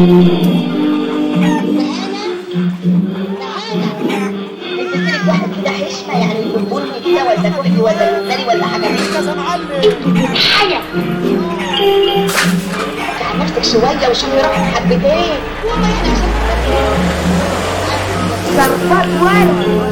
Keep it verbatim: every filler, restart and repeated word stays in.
واحد كده حشمه يعني يكون بني كده ولا كحلي ولا لبناني ولا حاجه حاجه عن نفسك شويه وشوفي روحك حبتين والله احنا عشان صرفات ورق